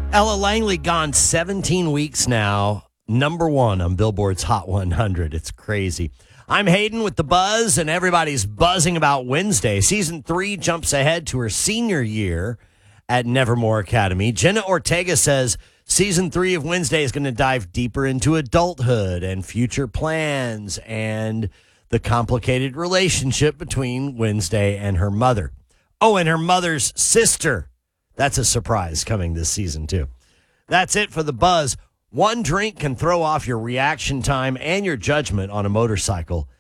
Ella Langley gone 17 weeks now. Number one on Billboard's Hot 100. It's crazy. I'm Hayden with the buzz, and everybody's buzzing about Wednesday. Season 3 jumps ahead to her senior year at Nevermore Academy. Jenna Ortega says Season 3 of Wednesday is going to dive deeper into adulthood and future plans and the complicated relationship between Wednesday and her mother. Oh, and her mother's sister. That's a surprise coming this season, too. That's it for the buzz. One drink can throw off your reaction time and your judgment on a motorcycle.